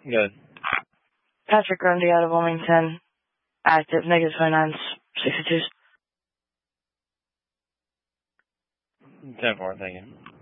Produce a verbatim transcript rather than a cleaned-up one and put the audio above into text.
Good. Patrick Grundy out of Wilmington. Active, negative twenty-nine, sixty-two. ten four, thank you.